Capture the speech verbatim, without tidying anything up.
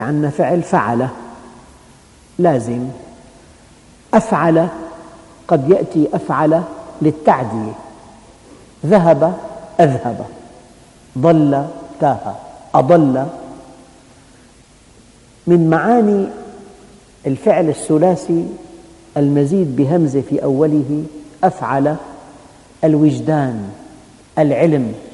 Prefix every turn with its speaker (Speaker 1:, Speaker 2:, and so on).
Speaker 1: عندنا فعل فعل لازم. أفعل قد يأتي أفعل للتعدية، ذهب أذهب، ضل تاه، أضل. من معاني الفعل الثلاثي المزيد بهمزة في أوله أفعل: الوجدان، العلم،